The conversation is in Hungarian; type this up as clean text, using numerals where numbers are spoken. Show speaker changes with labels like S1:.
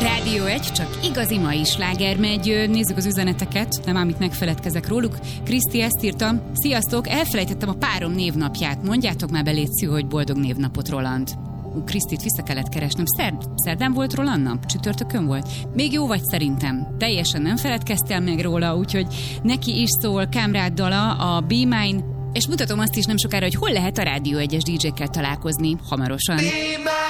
S1: Rádió 1, csak igazi mai sláger megy. Nézzük az üzeneteket, nem ám itt megfeledkezek róluk. Kriszti ezt írta: sziasztok, elfelejtettem a párom névnapját. Mondjátok már be, légy, hogy boldog névnapot, Roland. Krisztit vissza kellett keresnem. Szerdán volt Roland nap? Csütörtökön volt? Még jó vagy szerintem. Teljesen nem feledkeztél meg róla, úgyhogy neki is szól Kámrád dala, a Be Mine, és mutatom azt is nem sokára, hogy hol lehet a Rádió 1-es DJ-kkel találkozni hamarosan.